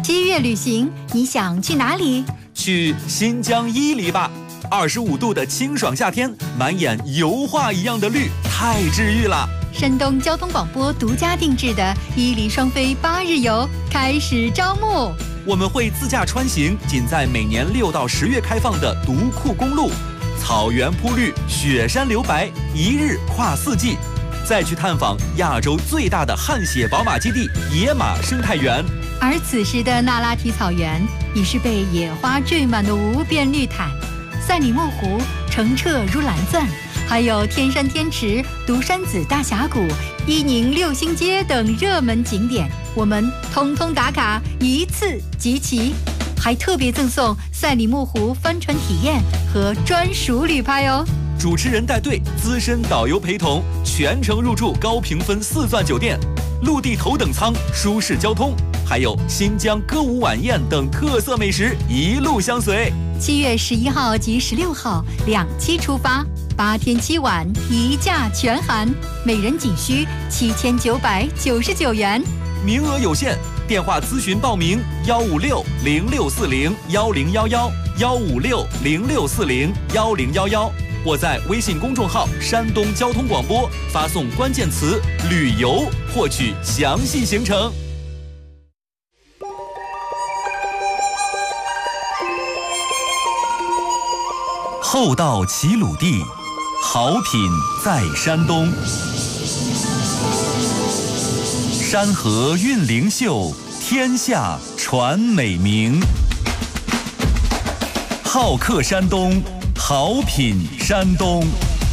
7月旅行，你想去哪里？ 去新疆伊犁吧，25度的清爽夏天，满眼油画一样的绿，太治愈了。 山东交通广播独家定制的伊犁双飞8日游开始招募， 我们会自驾穿行仅在每年6到10月开放的独库公路，草原铺绿，雪山留白，一日跨4季，再去探访亚洲最大的汗血宝马基地野马生态园。 而此时的那拉提草原已是被野花缀满的无边绿毯，赛里木湖澄澈如蓝钻，还有天山天池、独山子大峡谷、伊宁六星街等热门景点，我们通通打卡，一次集齐，还特别赠送赛里木湖帆船体验和专属旅拍哦。 主持人带队，资深导游陪同，全程入住高评分4钻酒店，陆地头等舱，舒适交通，还有新疆歌舞晚宴等特色美食一路相随。 7月11号及16号2期出发，8天7晚一价全含，每人仅需7999元， 名额有限，电话咨询报名156-0640-1011，156-0640-1011，或在微信公众号山东交通广播发送关键词旅游获取详细行程。厚道齐鲁地，好品在山东。山河韵灵秀，天下传美名。好客山东，好品山东。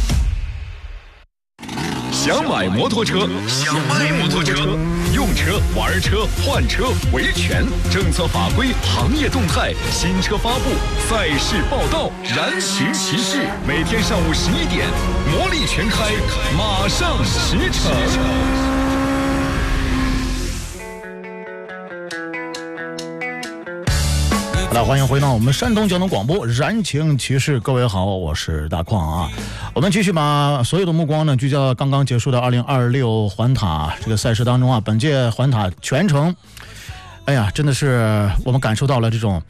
想买摩托车，想卖摩托车，用车、玩车、换车、维权，政策法规、行业动态、新车发布、赛事报道，燃情骑士，每天上午11点，魔力全开，马上启程。 好了，欢迎回到我们山东交通广播燃情骑士，各位好，我是大矿啊。我们继续把所有的目光呢聚焦到刚刚结束的2026环塔这个赛事当中啊。本届环塔全程，哎呀，真的是我们感受到了这种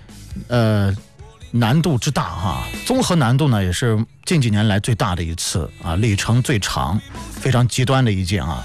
难度之大哈，综合难度呢也是近几年来最大的一次啊，里程最长，非常极端的一届啊。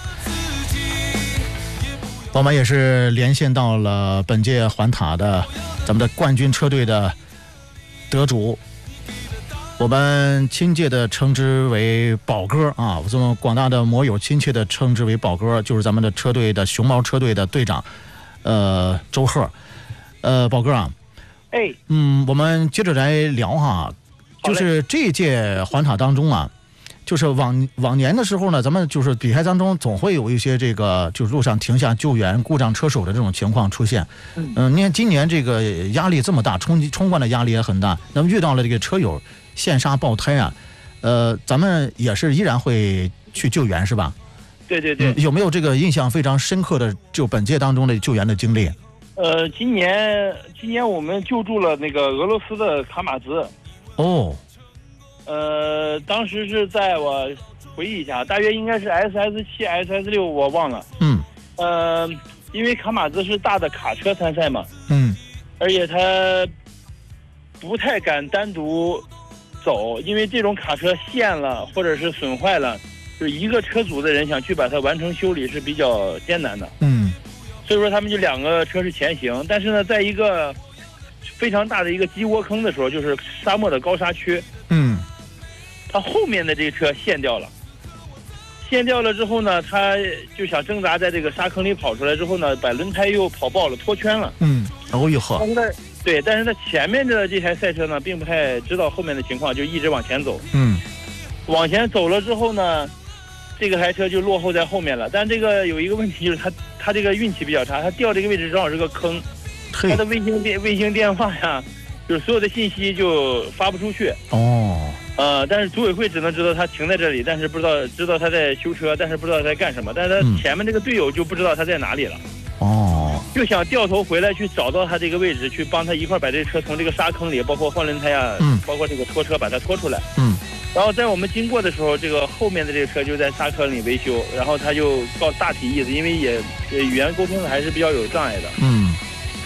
我们也是连线到了本届环塔的咱们的冠军车队的得主，我们亲切的称之为宝哥啊，我们广大的摩友亲切的称之为宝哥，就是咱们的车队的熊猫车队的队长周贺。宝哥啊，我们接着来聊哈，就是这一届环塔当中啊，就是往年的时候呢，咱们就是比赛当中总会有一些这个就是路上停下救援故障车手的这种情况出现。你看今年这个压力这么大，冲冠的压力也很大，那么遇到了这个车友陷沙爆胎啊，咱们也是依然会去救援是吧？ 对对对。 有没有这个印象非常深刻的就本届当中的救援的经历？ 今年我们救助了那个俄罗斯的卡马兹。 哦。 当时是在我回忆一下，大约应该是 SS7、SS6，我忘了。因为卡马兹是大的卡车参赛嘛。而且他不太敢单独走，因为这种卡车陷了或者是损坏了，就一个车组的人想去把它完成修理是比较艰难的。所以说他们就2个车是前行，但是呢，在一个非常大的一个鸡窝坑的时候，就是沙漠的高沙区。他后面的这个车陷掉了之后呢，他就想挣扎在这个沙坑里跑出来之后呢，把轮胎又跑爆了，脱圈了。但是他前面的这台赛车呢，并不太知道后面的情况，就一直往前走。往前走了之后呢，这个台车就落后在后面了。但这个有一个问题，就是他这个运气比较差，他掉这个位置正好是个坑，他的卫星电话呀，就是所有的信息就发不出去。但是组委会只能知道他停在这里，但是不知道他在修车，但是不知道他在干什么。但是他前面这个队友就不知道他在哪里了。就想掉头回来去找到他这个位置，去帮他一块把这车从这个沙坑里，包括换轮胎啊，包括这个拖车把它拖出来。然后在我们经过的时候，这个后面的这个车就在沙坑里维修，然后他就告大体意思，因为也语言沟通的还是比较有障碍的。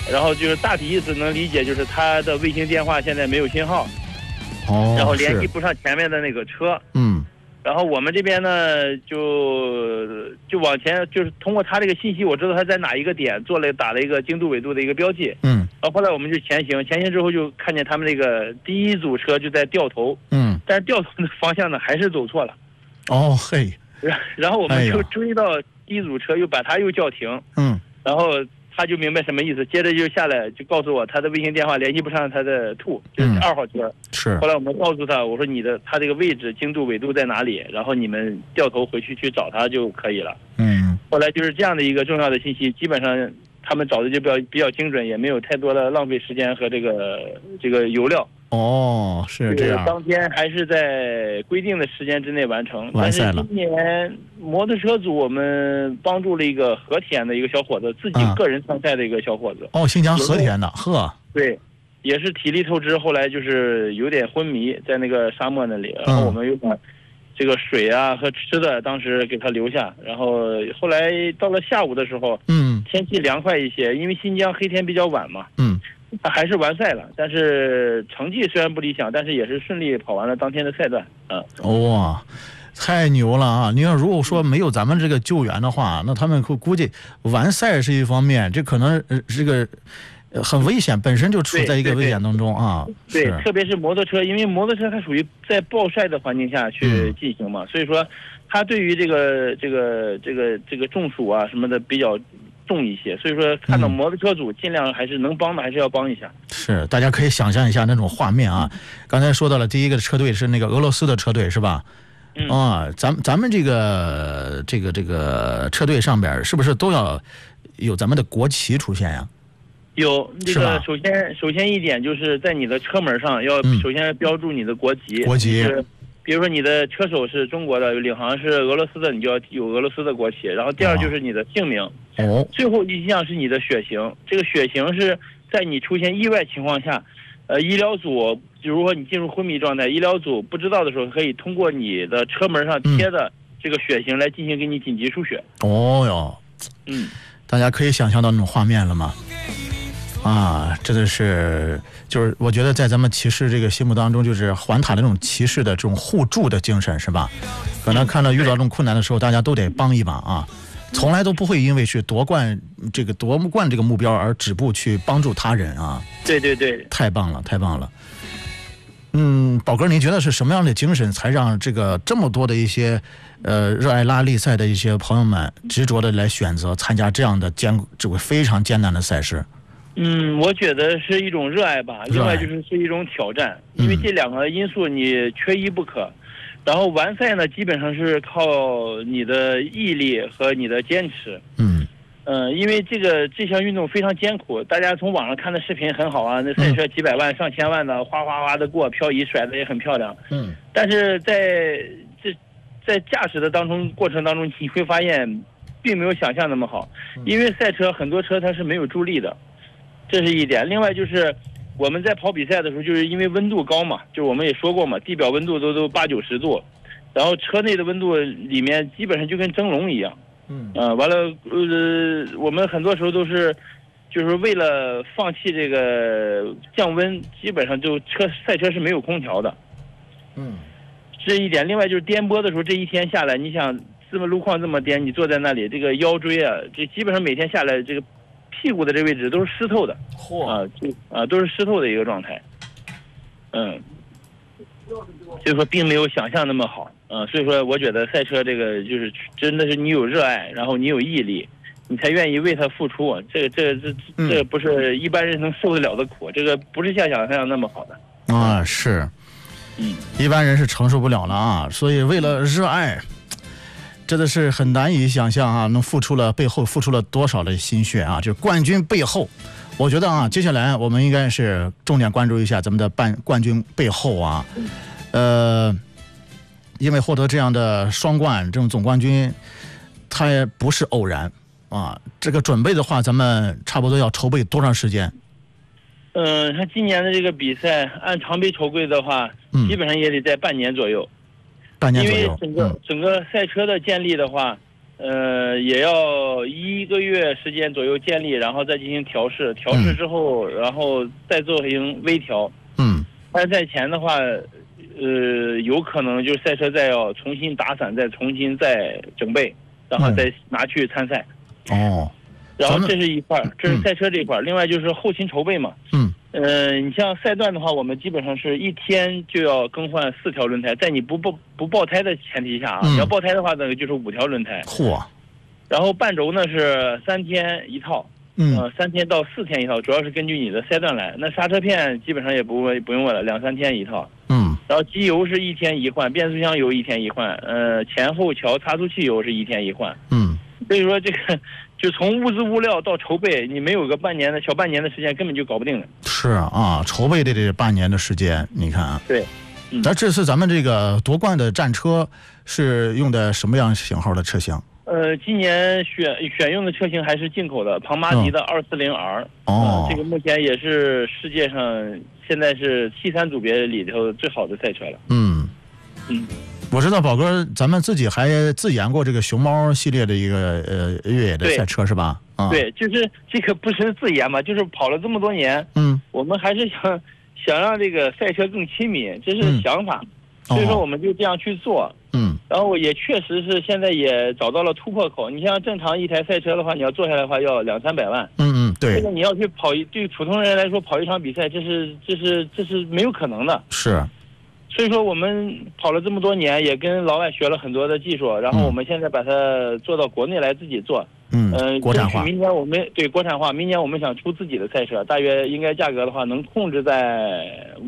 然后就是大体意思能理解，就是他的卫星电话现在没有信号，然后联系不上前面的那个车，然后我们这边呢就往前，就是通过他这个信息，我知道他在哪一个点打了一个经度纬度的一个标记，然后后来我们就前行之后就看见他们那个第一组车就在掉头，但是掉头的方向呢还是走错了，然后我们就追到第一组车，又把他又叫停，然后他就明白什么意思，接着就下来就告诉我他的卫星电话联系不上他的兔，就是2号车。 是。 后来我们告诉他，我说他这个位置经度纬度在哪里，然后你们掉头回去找他就可以了。后来就是这样的一个重要的信息，基本上他们找的就比较精准，也没有太多的浪费时间和这个油料。 是这样。 当天还是在规定的时间之内完成。但是今年摩托车组我们帮助了一个和田的一个小伙子，自己个人参赛的一个小伙子。 新疆和田的， 对，也是体力透支，后来就是有点昏迷在那个沙漠那里，然后我们又把这个水啊和吃的当时给他留下，然后后来到了下午的时候，天气凉快一些，因为新疆黑天比较晚嘛，他还是完赛了，但是成绩虽然不理想，但是也是顺利跑完了当天的赛段。 哇，太牛了啊！你要如果说没有咱们这个救援的话，那他们估计完赛是一方面，这可能这个很危险，本身就处在一个危险当中啊。 对，特别是摩托车，因为摩托车它属于在暴晒的环境下去进行嘛，所以说它对于这个中暑啊什么的比较重一些，所以说看到摩托车组尽量还是能帮的还是要帮一下。 是，大家可以想象一下那种画面啊。刚才说到了第一个车队是那个俄罗斯的车队是吧？咱们这个车队上边是不是都要有咱们的国旗出现呀？ 有这个首先一点就是在你的车门上要首先标注你的国籍。比如说你的车手是中国的，领航是俄罗斯的，你就要有俄罗斯的国旗。然后第二就是你的姓名，最后一项是你的血型。这个血型是在你出现意外情况下，医疗组如果你进入昏迷状态，医疗组不知道的时候，可以通过你的车门上贴的这个血型来进行给你紧急输血。 大家可以想象到那种画面了吗？真的是，就是我觉得在咱们骑士这个心目当中，就是环塔的那种骑士的这种互助的精神，是吧？可能看到遇到这种困难的时候，大家都得帮一把啊，从来都不会因为去夺冠这个目标而止步去帮助他人啊。 对， 太棒了。宝哥，您觉得是什么样的精神才让这么多的一些热爱拉力赛的一些朋友们执着的来选择参加这样的这个非常艰难的赛事？ 我觉得是一种热爱吧，另外是一种挑战，因为这两个因素你缺一不可。然后完赛呢，基本上是靠你的毅力和你的坚持。因为这项运动非常艰苦，大家从网上看的视频很好啊，那赛车几百万、上千万的哗哗哗的过，漂移甩的也很漂亮。但是在驾驶的过程当中，你会发现并没有想象那么好，因为赛车很多车它是没有助力的。这是一点，另外就是我们在跑比赛的时候，就是因为温度高嘛，就我们也说过嘛，地表温度都80-90度，然后车内的温度里面基本上就跟蒸笼一样。完了，我们很多时候都是就是为了放弃这个降温，基本上就赛车是没有空调的。这一点，另外就是颠簸的时候，这一天下来，你想这么路况这么颠，你坐在那里，这个腰椎啊，这基本上每天下来这个屁股的这个位置都是湿透的，都是湿透的一个状态，所以说并没有想象那么好，所以说我觉得赛车这个就是真的是你有热爱，然后你有毅力，你才愿意为它付出，这不是一般人能受得了的苦，这个不是像想象那么好的是，一般人是承受不了了啊，所以为了热爱。真的是很难以想象啊，背后付出了多少的心血啊！就是冠军背后，我觉得啊，接下来我们应该是重点关注一下咱们的冠军背后啊，因为获得这样的双冠，这种总冠军，它也不是偶然啊。这个准备的话，咱们差不多要筹备多长时间？ 他今年的这个比赛，按常规筹备的话，基本上也得在半年左右。因为整个赛车的建立的话， 也要1个月时间左右建立，然后再进行调试，调试之后，然后再进行微调。但赛前的话，有可能就是赛车再要重新打散，再重新再整备，然后再拿去参赛。然后这是一块，这是赛车这一块。另外就是后勤筹备嘛。你像赛段的话，我们基本上是1天就要更换4条轮胎，在你不爆胎的前提下啊，你要爆胎的话呢，就是5条轮胎。然后半轴呢是3天一套，3天到4天一套，主要是根据你的赛段来。那刹车片基本上也不用问了，2-3天一套。然后机油是1天一换，变速箱油1天一换，前后桥差速器油是1天一换。所以说这个就从物资物料到筹备，你没有个小半年的时间根本就搞不定了。 是啊，筹备的这半年的时间，你看啊。 对。 那这次咱们这个夺冠的战车是用的什么样型号的车型？ 今年选用的车型还是进口的庞巴迪的240R。这个目前也是世界上现在是C3组别里头最好的赛车了。我知道宝哥，咱们自己还自研过这个熊猫系列的一个越野的赛车是吧？ 对，就是这个不是自研嘛，就是跑了这么多年，我们还是想让这个赛车更亲民，这是想法，所以说我们就这样去做。然后也确实是现在也找到了突破口。你像正常一台赛车的话，你要做下来的话要200-300万。对。这个你要去跑对普通人来说跑一场比赛，这是没有可能的。 是。 所以说我们跑了这么多年，也跟老外学了很多的技术，然后我们现在把它做到国内来自己做。 国产化。 明年我们对国产化，明年我们想出自己的赛车，大约应该价格的话能控制在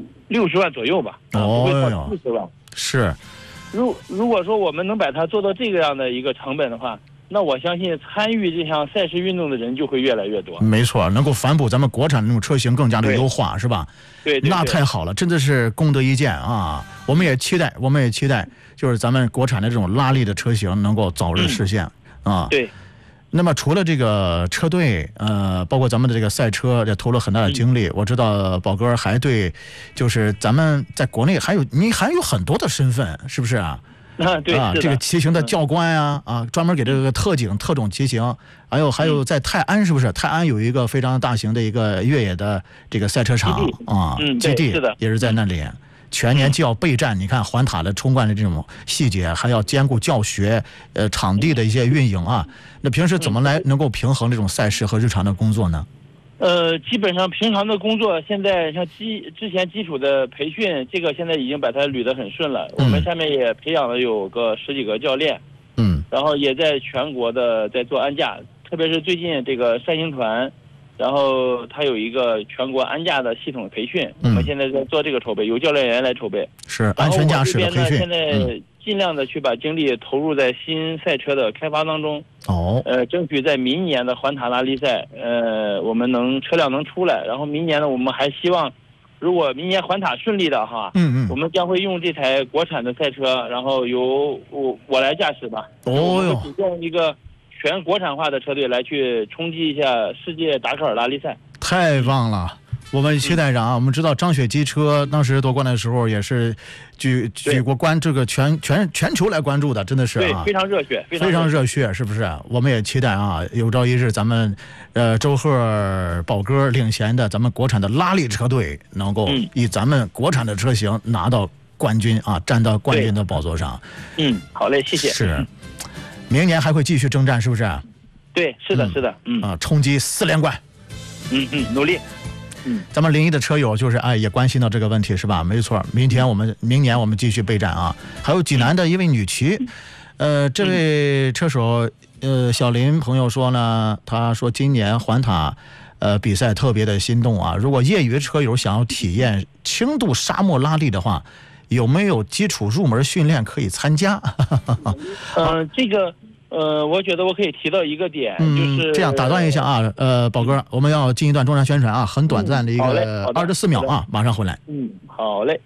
60万左右吧，不会超40万。 是。 如果说我们能把它做到这个样的一个成本的话，那我相信参与这项赛事运动的人就会越来越多。 没错，能够反哺咱们国产的那种车型更加的优化，是吧？ 对， 那太好了，真的是功德一件啊！我们也期待，就是咱们国产的这种拉力的车型能够早日实现啊。 对。 那么除了这个车队，包括咱们的这个赛车，也投了很大的精力。我知道宝哥还对，就是咱们在国内你还有很多的身份，是不是啊？ 对啊， 这个骑行的教官专门给这个特种骑行，还有在泰安，是不是？泰安有一个非常大型的一个越野的这个赛车场基地也是在那里。全年既要备战，你看环塔的冲冠的这种细节，还要兼顾教学，场地的一些运营啊。那平时怎么来能够平衡这种赛事和日常的工作呢？ 基本上平常的工作，现在像之前基础的培训，这个现在已经把它捋得很顺了。我们下面也培养了有个10几个教练，然后也在全国的在做安驾，特别是最近这个善行团。然后他有一个全国安驾的系统培训，我们现在在做这个筹备，由教练员来筹备。 是安全驾驶的培训。 现在尽量的去把精力投入在新赛车的开发当中。争取在明年的环塔拉力赛，我们车辆能出来。然后明年呢，我们还希望，如果明年环塔顺利的哈，我们将会用这台国产的赛车，然后由我来驾驶吧。我们会主动一个全国产化的车队来去冲击一下世界达喀尔拉力赛。 太棒了，我们期待着啊！我们知道张雪机车当时夺冠的时候也是举国这个全球来关注的，真的是对，非常热血， 非常热血，是不是？我们也期待啊，有朝一日咱们周贺宝哥领衔的咱们国产的拉力车队能够以咱们国产的车型拿到冠军啊，站到冠军的宝座上。 好嘞，谢谢。 是。明年还会继续征战，是不是？ 对，是的，是的， 冲击4连冠。 努力。 咱们01的车友就是也关心到这个问题是吧？没错，明年我们继续备战啊。还有济南的一位女骑，这位车手小林朋友说呢，他说今年环塔比赛特别的心动啊。如果业余车友想要体验轻度沙漠拉力的话，有没有基础入门训练可以参加？ 这个我觉得我可以提到一个点，就是这样打断一下啊，宝哥，我们要进一段中山宣传啊，很短暂的一个24秒啊，马上回来。 好嘞。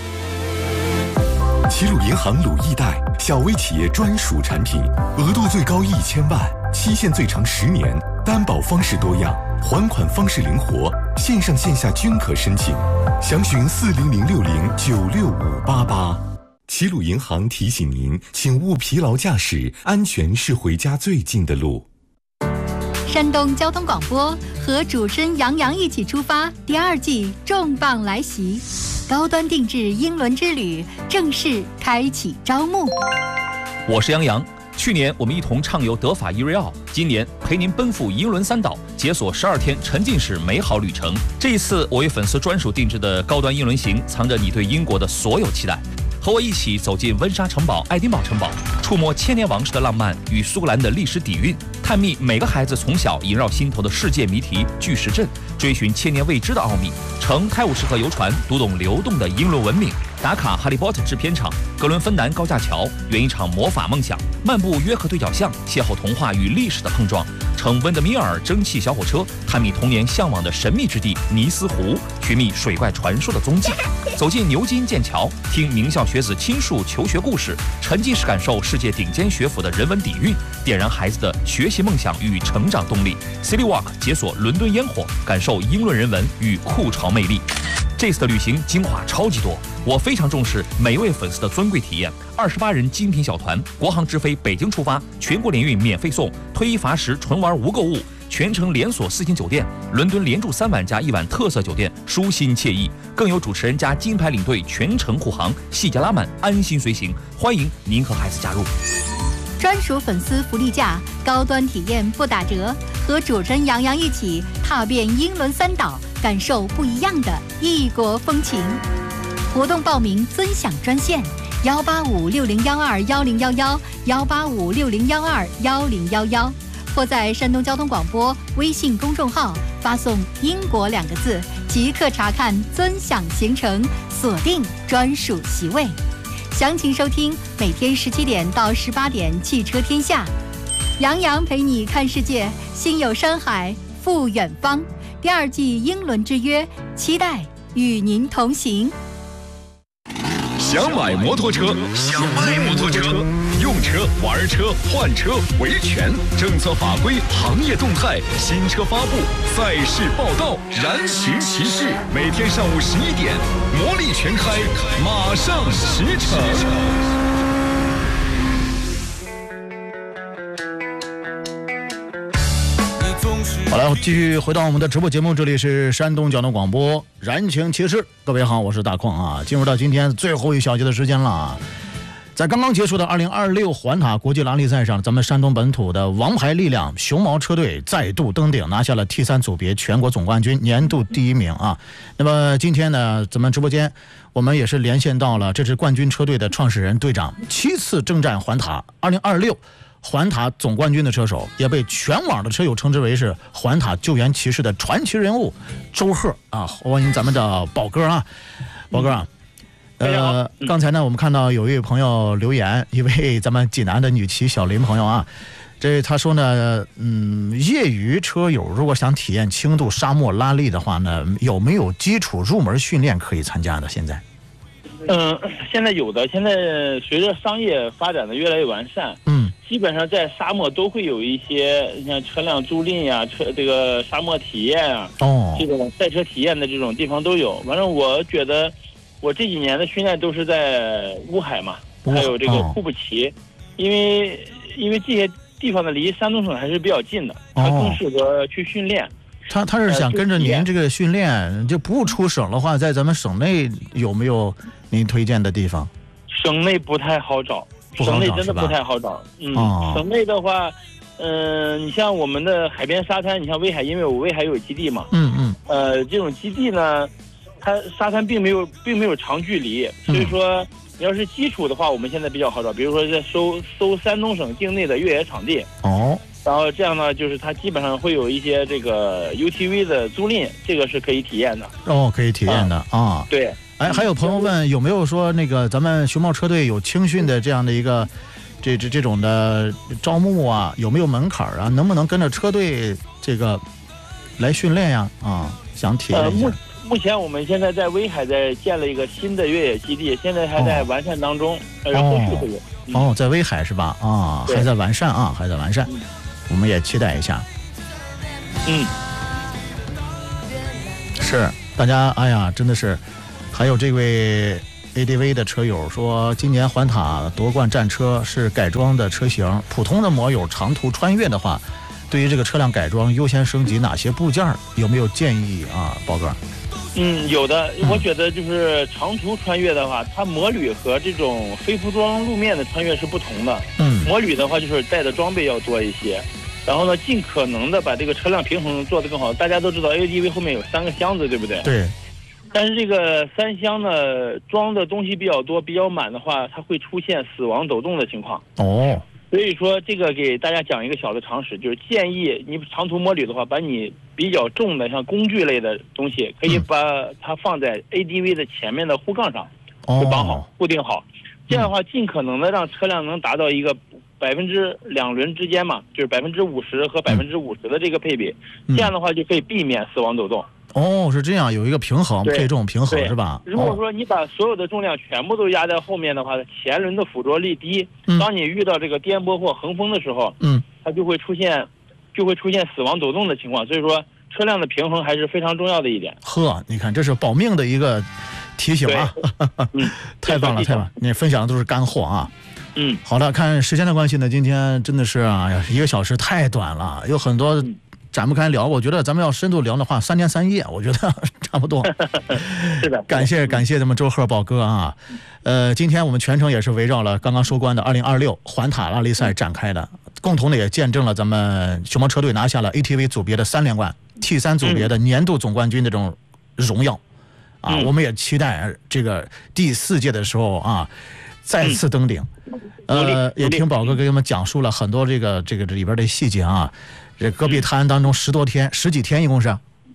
齐鲁银行鲁易贷，小微企业专属产品，额度最高1000万，期限最长10年，担保方式多样，还款方式灵活，线上线下均可申请，详询40060965588。 齐鲁银行提醒您，请勿疲劳驾驶，安全是回家最近的路。 山东交通广播和主持人杨洋一起出发，第2季重磅来袭，高端定制英伦之旅正式开启招募。 我是杨洋，去年我们一同畅游德法伊瑞奥，今年陪您奔赴英伦3岛，解锁12天沉浸式美好旅程。这一次我为粉丝专属定制的高端英伦行，藏着你对英国的所有期待。和我一起走进温莎城堡、爱丁堡城堡，触摸千年王室的浪漫与苏格兰的历史底蕴，探秘每个孩子从小萦绕心头的世界谜题巨石阵，追寻千年未知的奥秘，乘泰晤士河游船读懂流动的英伦文明，打卡哈利波特制片厂、格伦芬南高架桥，圆一场魔法梦想，漫步约克对角巷，邂逅童话与历史的碰撞，乘温德米尔蒸汽小火车，探秘童年向往的神秘之地尼斯湖，寻觅水怪传说的踪迹，走进牛津剑桥，听名校学子倾述求学故事，沉浸式感受世界顶尖学府的人文底蕴，点燃孩子的学习梦想与成长动力。City Walk 解锁伦敦烟火，感受英伦人文与酷潮魅力。这次的旅行精华超级多，我非常重视每位粉丝的尊贵体验。28人精品小团，国航直飞北京出发，全国联运免费送，推一罚10，纯玩无购物，全程连锁4星酒店，伦敦连住3晚加1晚特色酒店，舒心惬意，更有主持人加金牌领队全程护航，细节拉满，安心随行。欢迎您和孩子加入。 专属粉丝福利价，高端体验不打折，和主持人杨洋一起踏遍英伦3岛，感受不一样的异国风情。活动报名尊享专线18560121011，18560121011，或在山东交通广播微信公众号发送“英国”2个字，即刻查看尊享行程，锁定专属席位。详情收听每天17点到18点汽车天下，杨洋陪你看世界，心有山海赴远方。第2季英伦之约，期待与您同行。 想买摩托车，想卖摩托车，用车、玩车、换车、维权，政策法规、行业动态，新车发布，赛事报道，燃情骑士，每天上午11点，魔力全开，马上驰骋。 好了，继续回到我们的直播节目，这里是山东交通广播燃情骑士，各位好，我是大矿啊。进入到今天最后一小节的时间了，在刚刚结束的2026环塔国际拉力赛上，咱们山东本土的王牌力量熊猫车队再度登顶，拿下了 T3 组别全国总冠军，年度第1名啊。那么今天呢，咱们直播间我们也是连线到了这支冠军车队的创始人队长，7次征战环塔2026环塔总冠军的车手，也被全网的车友称之为是环塔救援骑士的传奇人物周贺啊！欢迎咱们的宝哥啊，宝哥啊。刚才呢，我们看到有一位朋友留言，一位咱们济南的女骑小林朋友啊，这他说呢，业余车友如果想体验轻度沙漠拉力的话呢，有没有基础入门训练可以参加的？现在？ 现在有的。现在随着商业发展的越来越完善，基本上在沙漠都会有一些像车辆租赁呀、这个沙漠体验啊，这种赛车体验的这种地方都有。反正我觉得，我这几年的训练都是在乌海嘛，还有这个库布齐，因为这些地方呢离山东省还是比较近的，它更适合去训练。 他是想跟着您这个训练，就不出省的话，在咱们省内有没有您推荐的地方？ 省内不太好找，省内真的不太好找。省内的话，你像我们的海边沙滩，你像威海，因为我威海有基地嘛，这种基地呢，它沙滩并没有长距离，所以说你要是基础的话，我们现在比较好找，比如说在搜山东省境内的越野场地。然后这样呢，就是它基本上会有一些这个 UTV 的租赁，这个是可以体验的。可以体验的啊。对。还有朋友问有没有说那个咱们熊猫车队有青训的这样的一个这种的招募啊？有没有门槛啊？能不能跟着车队这个来训练呀？想体验一下。目前我们现在在威海在建了一个新的越野基地，现在还在完善当中，然后后续会有。在威海是吧？还在完善啊，还在完善。我们也期待一下。是大家，哎呀，真的是，还有这位 ADV 的车友说，今年环塔夺冠战车是改装的车型，普通的摩友长途穿越的话，对于这个车辆改装优先升级哪些部件，有没有建议啊，宝哥？ 有的，我觉得就是长途穿越的话，它摩旅和这种非铺装路面的穿越是不同的。摩旅的话就是带的装备要多一些，然后呢，尽可能的把这个车辆平衡做得更好。大家都知道 ADV 后面有3个箱子，对不对？ 对。 但是这个3箱呢，装的东西比较多、比较满的话，它会出现死亡抖动的情况。所以说这个给大家讲一个小的常识，就是建议你长途摩旅的话，把你比较重的像工具类的东西，可以把它放在 ADV 的前面的护杠上，就绑好、固定好。这样的话，尽可能的让车辆能达到一个2轮之间嘛，就是50%和50%的这个配比。这样的话就可以避免死亡抖动。 是这样，有一个平衡，配重平衡是吧？ 如果说你把所有的重量全部都压在后面的话，前轮的附着力低，当你遇到这个颠簸或横风的时候，它就会出现死亡抖动的情况。所以说，车辆的平衡还是非常重要的一点。你看，这是保命的一个提醒啊！太棒了，太棒了！你分享的都是干货啊！好的，看时间的关系呢，今天真的是1个小时太短了，有很多展不开聊，我觉得咱们要深度聊的话，3天3夜，我觉得差不多。 是的， 感谢咱们周贺宝哥啊。今天我们全程也是围绕了刚刚收官的2026环塔拉力赛展开的，共同的也见证了咱们熊猫车队拿下了 ATV 组别的3连冠、T3 组别的年度总冠军的这种荣耀啊。我们也期待这个第4届的时候啊，再次登顶。也听宝哥给我们讲述了很多这个里边的细节啊。这戈壁滩当中10几天，一共是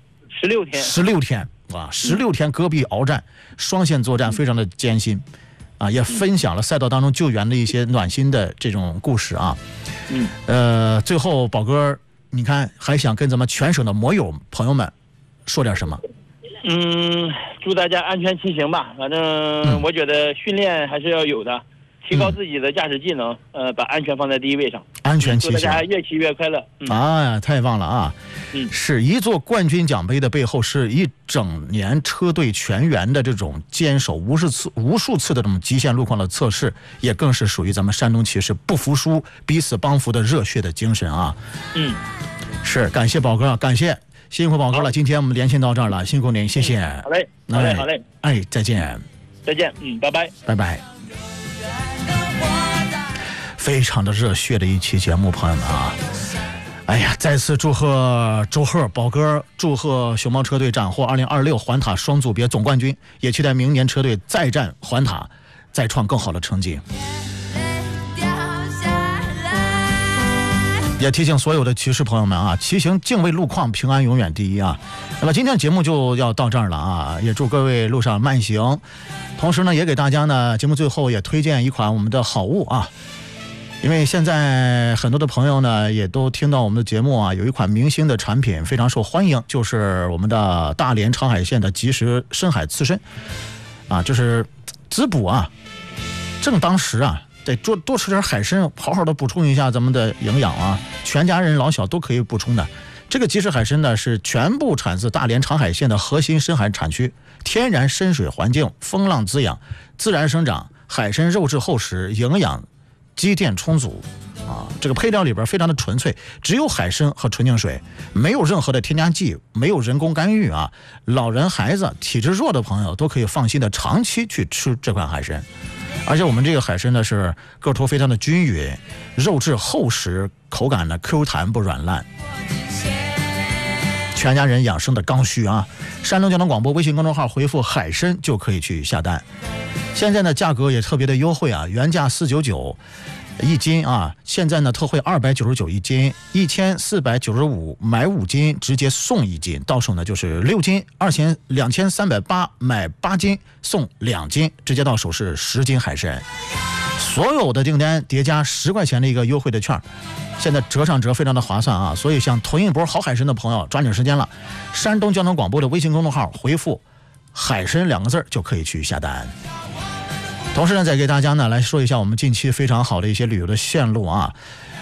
16天啊，16天戈壁鏖战，双线作战非常的艰辛啊，也分享了赛道当中救援的一些暖心的这种故事啊。最后宝哥，你看还想跟咱们全省的摩友朋友们说点什么？ 祝大家安全骑行吧。反正我觉得训练还是要有的，提高自己的驾驶技能，把安全放在第一位上。安全骑行，祝大家越骑越快乐。太棒了啊！是一座冠军奖杯的背后，是一整年车队全员的这种坚守无数次的这种极限路况的测试，也更是属于咱们山东骑士不服输、彼此帮扶的热血的精神啊！是感谢宝哥，感谢辛苦宝哥了。今天我们连线到这儿了，辛苦您，谢谢。好嘞，再见，拜拜。非常的热血的一期节目，朋友们啊！再次祝贺周贺宝哥，祝贺熊猫车队斩获2026环塔双组别总冠军，也期待明年车队再战环塔，再创更好的成绩。也提醒所有的骑士朋友们啊，骑行敬畏路况，平安永远第一啊！那么今天节目就要到这儿了啊，也祝各位路上慢行。同时呢，也给大家呢，节目最后也推荐一款我们的好物啊。因为现在很多的朋友呢也都听到我们的节目啊，有一款明星的产品非常受欢迎，就是我们的大连长海县的即食深海刺身啊，就是滋补啊，正当时啊，得多吃点海参，好好的补充一下咱们的营养啊，全家人老小都可以补充的。这个即食海参呢是全部产自大连长海县的核心深海产区，天然深水环境，风浪滋养，自然生长，海参肉质厚实，营养积淀充足啊，这个配料里边非常的纯粹，只有海参和纯净水，没有任何的添加剂，没有人工干预啊。老人、孩子、体质弱的朋友都可以放心的长期去吃这款海参。而且我们这个海参呢是个头非常的均匀，肉质厚实，口感呢 Q 弹不软烂，全家人养生的刚需啊！山东交通广播微信公众号回复海参就可以去下单。现在呢价格也特别的优惠啊，原价499一斤啊，现在呢特惠299一斤，1495买5斤直接送1斤，到手呢就是6斤2380，买8斤送2斤，直接到手是10斤海参。所有的订单叠加10块钱的一个优惠的券，现在折上折非常的划算啊！所以想囤一波好海参的朋友抓紧时间了，山东交通广播的微信公众号回复海参2个字就可以去下单。同时呢，再给大家呢来说一下我们近期非常好的一些旅游的线路啊。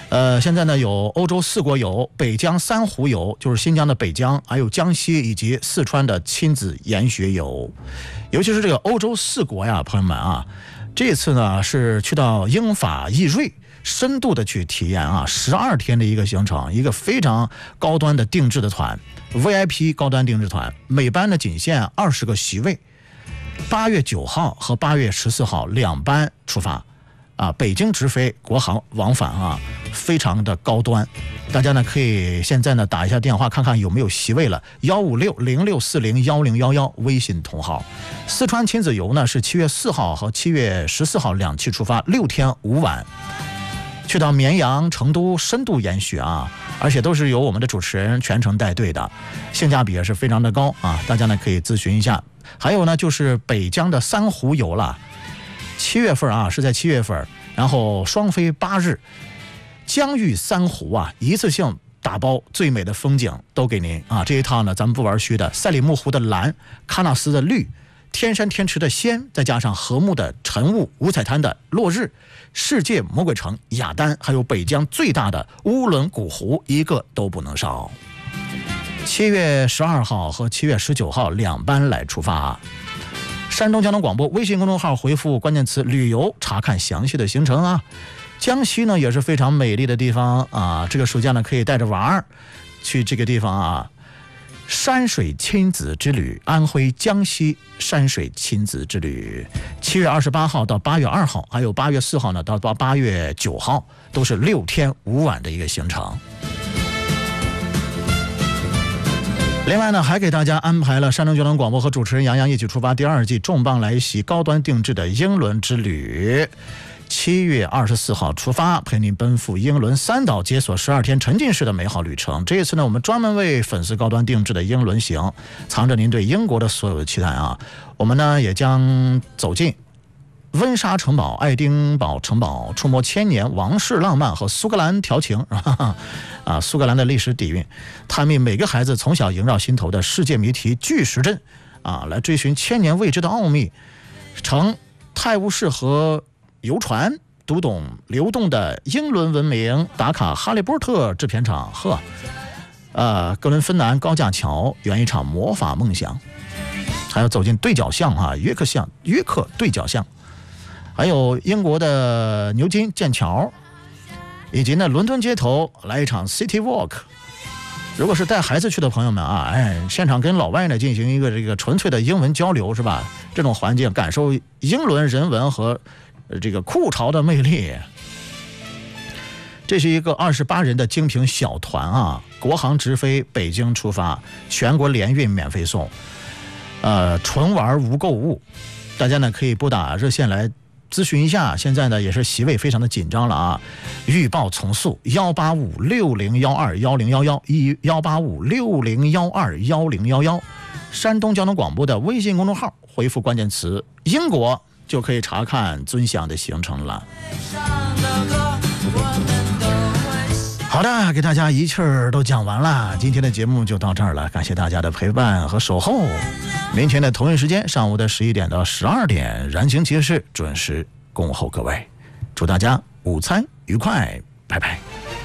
现在呢有欧洲4国游、北疆3湖游，就是新疆的北疆，还有江西以及四川的亲子研学游。尤其是这个欧洲4国呀，朋友们啊，这次呢是去到英法意瑞，深度的去体验啊，12天的一个行程，一个非常高端的定制的团 ，VIP 高端定制团，每班呢仅限20个席位。8月9号和8月14号2班出发。北京直飞，国航往返啊，非常的高端。大家呢可以现在呢打一下电话看看有没有席位了，15606401011微信同号。四川亲子游呢是7月4号和7月14号2期出发，6天5晚，去到绵阳、成都深度研学啊，而且都是由我们的主持人全程带队的，性价比也是非常的高啊，大家呢可以咨询一下。还有呢就是北疆的3湖游了。7月份啊，是在7月份，然后双飞8日，疆域3湖啊，一次性打包最美的风景都给您啊！这一趟呢，咱们不玩虚的，赛里木湖的蓝，喀纳斯的绿，天山天池的鲜，再加上禾木的晨雾，五彩滩的落日，世界魔鬼城雅丹，还有北疆最大的乌伦古湖，一个都不能少。7月12号和7月19号2班来出发。山东交通广播微信公众号回复关键词旅游，查看详细的行程啊。江西呢也是非常美丽的地方啊，这个暑假呢可以带着娃儿去这个地方啊。山水亲子之旅，安徽江西山水亲子之旅，7月28号到8月2号，还有8月4号呢到8月9号，都是6天5晚的一个行程。另外呢，还给大家安排了山东交通广播和主持人杨洋一起出发第2季重磅来袭高端定制的英伦之旅。7月24号出发，陪您奔赴英伦3岛，解锁12天沉浸式的美好旅程。这一次呢，我们专门为粉丝高端定制的英伦行，藏着您对英国的所有的期待啊！我们呢也将走进温莎城堡、爱丁堡城堡，触摸千年王室浪漫和苏格兰调情苏格兰的历史底蕴，探秘每个孩子从小萦绕心头的世界谜题巨石阵来追寻千年未知的奥秘，乘泰晤士河游船，读懂流动的英伦文明，打卡哈利波特制片厂格伦芬兰高架桥，圆一场魔法梦想。还要走进对角巷约克对角巷，还有英国的牛津剑桥，以及呢伦敦街头来一场 City Walk。 如果是带孩子去的朋友们现场跟老外呢进行一个这个纯粹的英文交流，是吧？这种环境感受英伦人文和这个酷潮的魅力。这是一个28人的精品小团国航直飞北京出发，全国联运免费送，纯玩无购物。大家呢可以拨打热线来咨询一下，现在呢也是席位非常的紧张了预报从速18560121011，18560121011，山东交通广播的微信公众号回复关键词英国，就可以查看尊享的行程了。好的，给大家一气儿都讲完了，今天的节目就到这儿了，感谢大家的陪伴和守候。明天的同一时间，上午的11点到12点，燃情节事准时恭候各位，祝大家午餐愉快，拜拜。